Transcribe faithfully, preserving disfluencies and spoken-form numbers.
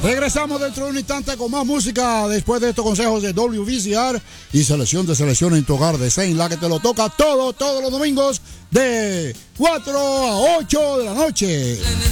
Regresamos dentro de un instante con más música después de estos consejos de W V C R y selección de selección en tu hogar de Saint, la que te lo toca todo, todos los domingos de cuatro a ocho de la noche.